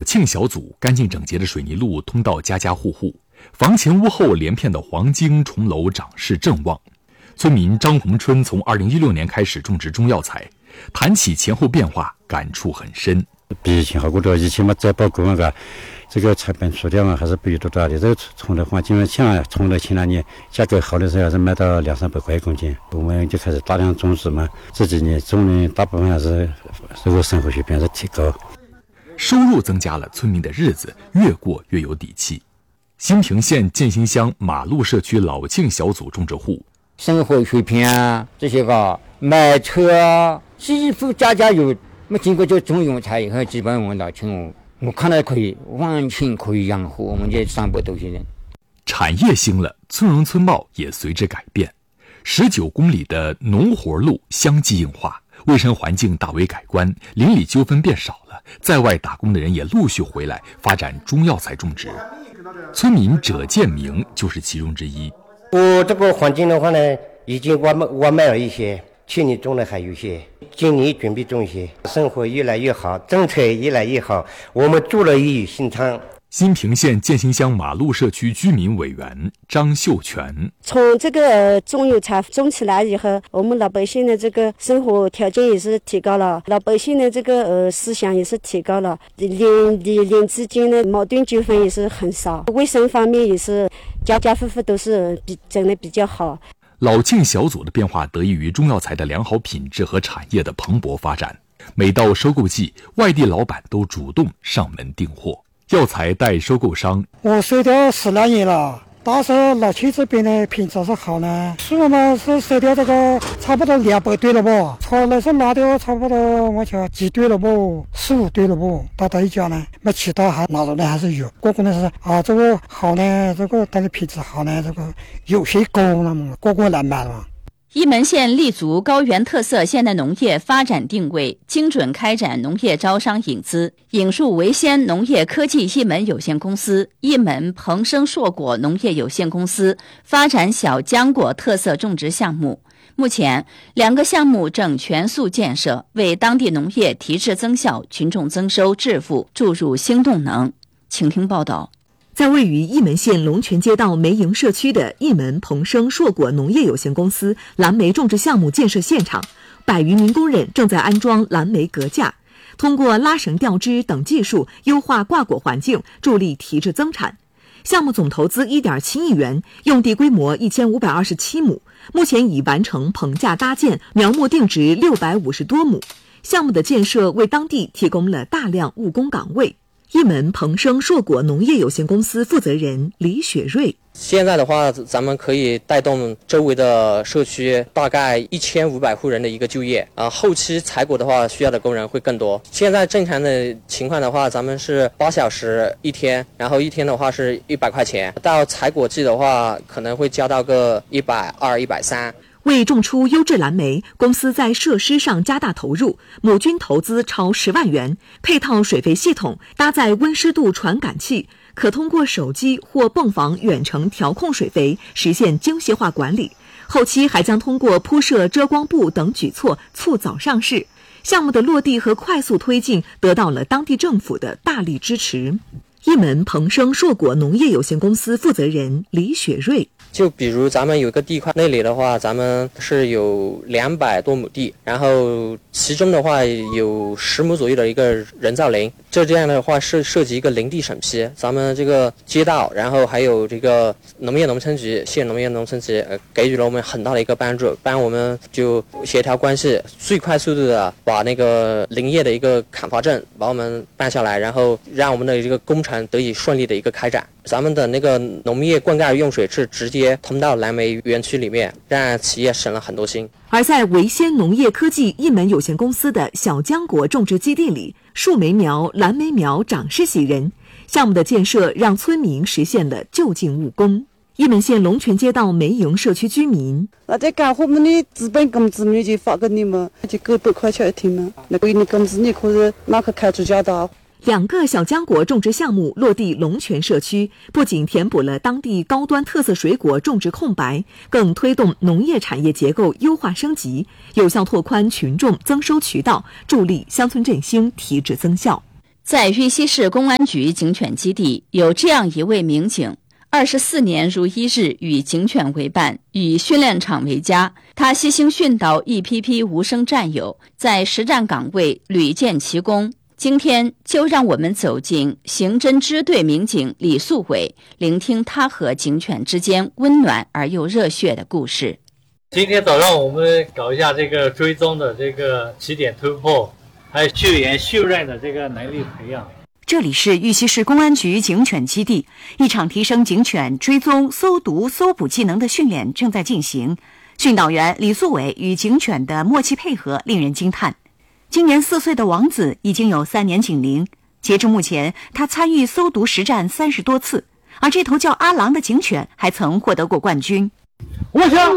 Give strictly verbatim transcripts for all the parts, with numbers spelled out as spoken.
庆小组干净整洁的水泥路通到家家户户，房前屋后连片的黄荆重楼长势正旺。村民张洪春从二零一六年开始种植中药材，谈起前后变化，感触很深。 比以前好过多，以前嘛再包工那个，这个成本出掉嘛还是不有多大的。这个虫的话，因为像虫的前两年价格好的时候还是卖到两三百块一公斤，我们就开始大量种植嘛。这几年种的大部分还是这个生活水平还是提高， 收入增加了，村民的日子越过越有底气。新平县建新乡马路社区老庆小组种植户， 生活水平啊这些个买车啊，几乎家家有。那经过这种用材以后，基本我老庆我我看来可以完全可以养活我们这三百多些人。 产业兴了，村容村貌也随之改变。十九公里的农活路相继硬化，卫生环境大为改观，邻里纠纷变少了，在外打工的人也陆续回来发展中药材种植。村民者建明就是其中之一。 我这个环境的话呢，已经挖挖卖了一些，去年种的还有一些，今年准备种一些，生活越来越好，政策越来越好，我们做了也有心肠。 新平县建新乡马路社区居民委员张秀全， 从这个中药材种起来以后，我们老百姓的这个生活条件也是提高了，老百姓的这个呃思想也是提高了，邻邻邻之间的矛盾纠纷也是很少，卫生方面也是家家户户都是比整的比较好。 老庆小组的变化得益于中药材的良好品质和产业的蓬勃发展。每到收购季，外地老板都主动上门订货。药材代收购商， 我收掉十来年了，大时候老庆这边的品质是好呢，数呢是收掉这个差不多两百对了不，草呢是拿掉差不多我想几对了不，四五对了不，到到一家呢，那其他还拿着呢还是有，个个呢是啊这个好呢，这个它的品质好呢，这个有些高了嘛，个个来买了。 沂门县立足高原特色现代农业发展定位，精准开展农业招商引资，引入维先农业科技沂门有限公司、沂门鹏生硕果农业有限公司发展小浆果特色种植项目。目前，两个项目正全速建设，为当地农业提质增效、群众增收致富注入新动能。请听报道。 在位于沂门县龙泉街道梅营社区的沂门鹏生硕果农业有限公司蓝莓种植项目建设现场，百余名工人正在安装蓝莓隔架，通过拉绳吊枝等技术优化挂果环境，助力提质增产。项目总投资 一点七亿元，用地规模一千五百二十七亩，目前已完成棚架搭建，苗木定植六百五十多亩。项目的建设为当地提供了大量务工岗位。沂门鹏生硕果农业有限公司负责人李雪瑞， 现在的话，咱们可以带动周围的社区大概一千五百户人的一个就业啊。后期采果的话，需要的工人会更多。现在正常的情况的话，咱们是八小时一天，然后一天的话是一百块钱。到采果季的话，可能会加到个一百二、一百三。 为种出优质蓝莓，公司在设施上加大投入，亩均投资超十万元，配套水肥系统，搭载温湿度传感器，可通过手机或泵房远程调控水肥，实现精细化管理。后期还将通过铺设遮光布等举措促早上市。项目的落地和快速推进得到了当地政府的大力支持。沂门鹏生硕果农业有限公司负责人李雪瑞， 就比如咱们有个地块，那里的话咱们是有两百多亩地，然后其中的话有十亩左右的一个人造林，这这样的话是涉及一个林地审批，咱们这个街道，然后还有这个农业农村局、县农业农村局、呃、给予了我们很大的一个帮助，帮我们就协调关系，最快速度的把那个林业的一个砍伐证把我们办下来，然后让我们的这个工程得以顺利的一个开展。咱们的那个农业灌溉用水是直接通到蓝莓园区里面，让企业省了很多心。 而在维先农业科技沂门有限公司的小浆果种植基地里，树莓苗、蓝莓苗长势喜人。项目的建设让村民实现了就近务工。沂门县龙泉街道梅营社区居民， 那这干活们的资本工资们就发给你们，就九百块钱一天嘛。那个你工资你可是哪个开出家的？ 两个小浆果种植项目落地龙泉社区，不仅填补了当地高端特色水果种植空白，更推动农业产业结构优化升级，有效拓宽群众增收渠道，助力乡村振兴提质增效。 在玉溪市公安局警犬基地，有这样一位民警，二十四年如一日与警犬为伴，以训练场为家。他悉心训导一批批无声战友，在实战岗位屡建奇功。今天就让我们走进刑侦支队民警李素伟，聆听他和警犬之间温暖而又热血的故事。 今天早上我们搞一下这个追踪的这个起点突破，还有嗅研嗅认的这个能力培养。 这里是玉溪市公安局警犬基地，一场提升警犬追踪、搜毒、搜捕技能的训练正在进行。训导员李素伟与警犬的默契配合令人惊叹。今年四岁的王子已经有三年警龄，截至目前，他参与搜毒实战三十多次，而这头叫阿郎的警犬还曾获得过冠军。 我想。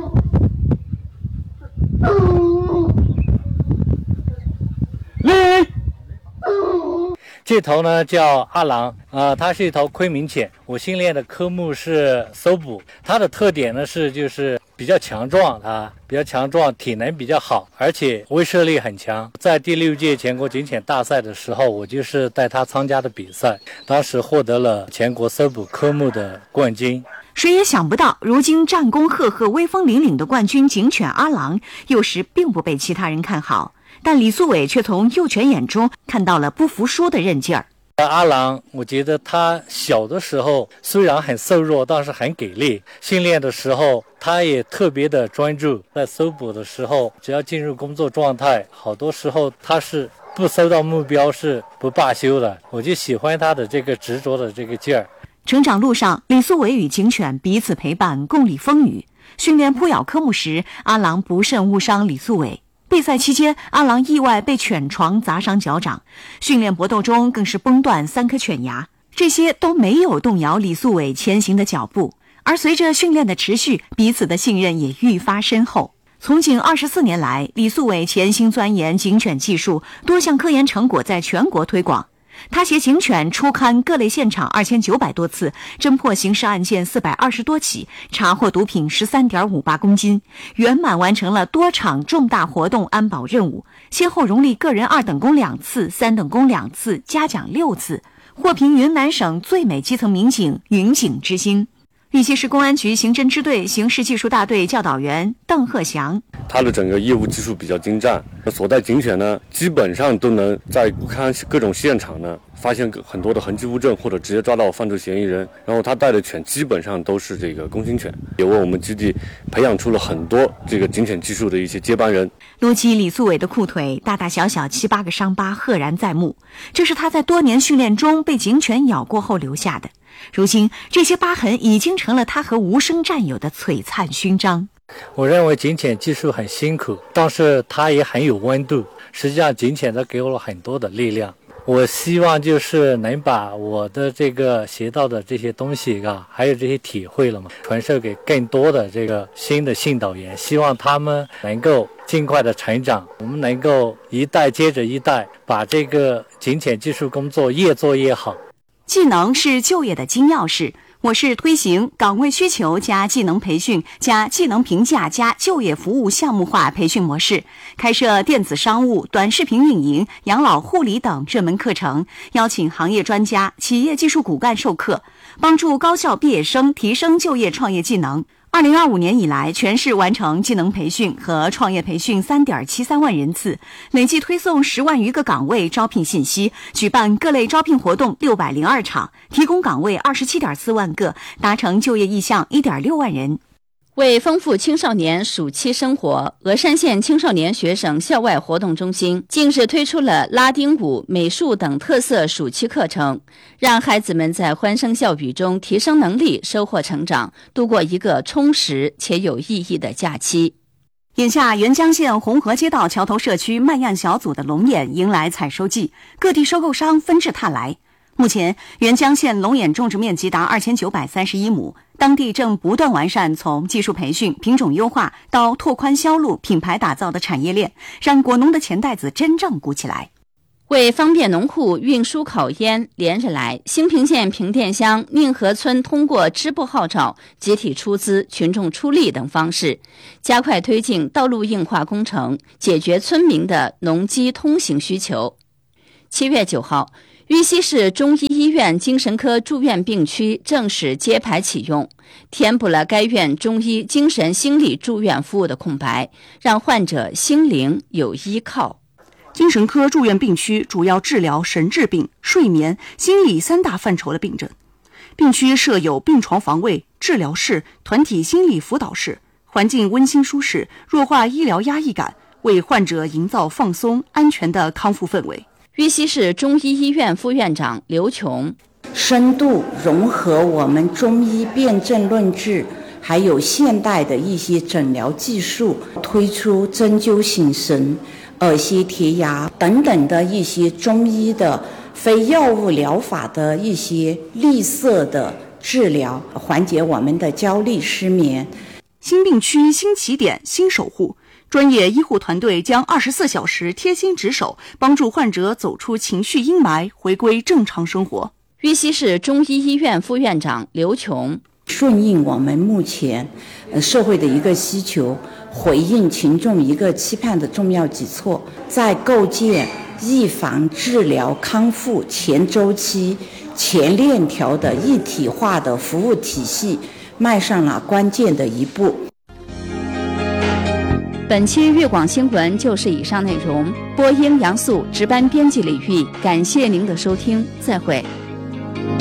这头呢叫阿郎，呃，它是一头昆明犬。我训练的科目是搜捕，它的特点呢是就是比较强壮，它比较强壮，体能比较好，而且威慑力很强。在第六届全国警犬大赛的时候，我就是带它参加的比赛，当时获得了全国搜捕科目的冠军。 谁也想不到，如今战功赫赫、威风凛凛的冠军警犬阿郎，有时并不被其他人看好。但李素伟却从幼犬眼中看到了不服输的韧劲儿。 阿郎，我觉得他小的时候虽然很瘦弱，但是很给力。训练的时候，他也特别的专注。在搜捕的时候，只要进入工作状态，好多时候他是不搜到目标是不罢休的。我就喜欢他的这个执着的这个劲儿。 成长路上，李素伟与警犬彼此陪伴，共历风雨。训练扑咬科目时，阿郎不慎误伤李素伟。备赛期间，阿郎意外被犬床砸伤脚掌，训练搏斗中更是崩断三颗犬牙，这些都没有动摇李素伟前行的脚步。而随着训练的持续，彼此的信任也愈发深厚。从警二十四年来，李素伟潜心钻研警犬技术，多项科研成果在全国推广。他携警犬出勘各类现场二千九百多次，侦破刑事案件四百二十多起，查获毒品十三点五八公斤，圆满完成了多场重大活动安保任务，先后荣立个人二等功两次、三等功两次，嘉奖六次，获评云南省最美基层民警云警之星。玉溪市公安局刑侦支队刑事技术大队教导员邓鹤祥， 他的整个业务技术比较精湛，所带警犬呢，基本上都能在看各种现场呢发现很多的痕迹物证，或者直接抓到犯罪嫌疑人。然后他带的犬基本上都是这个工型犬，也为我们基地培养出了很多这个警犬技术的一些接班人。 撸起李素伟的裤腿，大大小小七八个伤疤赫然在目，这是他在多年训练中被警犬咬过后留下的。如今，这些疤痕已经成了他和无声战友的璀璨勋章。 我认为警犬技术很辛苦，但是它也很有温度。实际上，警犬它给我了很多的力量。我希望就是能把我的这个学到的这些东西啊，还有这些体会了嘛，传授给更多的这个新的训导员，希望他们能够尽快的成长，我们能够一代接着一代，把这个警犬技术工作越做越好。 技能是就业的金钥匙。我市推行岗位需求加技能培训加技能评价加就业服务项目化培训模式，开设电子商务、短视频运营、养老护理等热门课程，邀请行业专家、企业技术骨干授课，帮助高校毕业生提升就业创业技能。二零二五年以来，全市完成技能培训和创业培训三点七三万人次，累计推送十万余个岗位招聘信息，举办各类招聘活动六百零二场，提供岗位二十七点四万个，达成就业意向一点六万人。 为丰富青少年暑期生活，峨山县青少年学生校外活动中心近日推出了拉丁舞、美术等特色暑期课程，让孩子们在欢声笑语中提升能力，收获成长，度过一个充实且有意义的假期。 眼下，沅江县红河街道桥头社区卖样小组的龙眼迎来采收季，各地收购商纷至沓来。目前，沅江县龙眼种植面积达二千九百三十一亩，当地正不断完善从技术培训、品种优化到拓宽销路、品牌打造的产业链，让果农的钱袋子真正鼓起来。 为方便农户运输烤烟，连日来，兴平县平甸乡宁河村通过支部号召、集体出资、群众出力等方式，加快推进道路硬化工程，解决村民的农机通行需求。七月九号， 玉溪市中医医院精神科住院病区正式揭牌启用，填补了该院中医精神心理住院服务的空白，让患者心灵有依靠。 精神科住院病区主要治疗神志病、睡眠、心理三大范畴的病症。病区设有病床防卫、治疗室、团体心理辅导室，环境温馨舒适，弱化医疗压抑感，为患者营造放松、安全的康复氛围。 玉溪市中医医院副院长刘琼， 深度融合我们中医辨证论治还有现代的一些诊疗技术，推出针灸醒神、耳穴贴牙等等的一些中医的非药物疗法的一些绿色的治疗，缓解我们的焦虑失眠。 新病区新起点新守护，专业医护团队将二十四小时贴心值守，帮助患者走出情绪阴霾，回归正常生活。 玉溪市中医医院副院长刘琼， 顺应我们目前呃社会的一个需求，回应群众一个期盼的重要举措，在构建预防、治疗、康复全周期、全链条的一体化的服务体系迈上了关键的一步。 本期粤广新闻就是以上内容，播音杨素，值班编辑李玉，感谢您的收听，再会。